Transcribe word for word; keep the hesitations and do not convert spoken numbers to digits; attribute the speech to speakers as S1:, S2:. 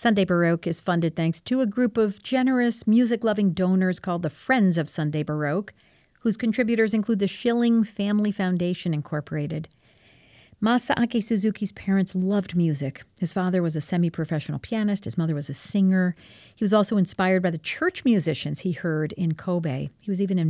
S1: Sunday Baroque is funded thanks to a group of generous, music-loving donors called the Friends of Sunday Baroque, whose contributors include the Schilling Family Foundation, Incorporated. Masaaki Suzuki's parents loved music. His father was a semi-professional pianist. His mother was a singer. He was also inspired by the church musicians he heard in Kobe. He was even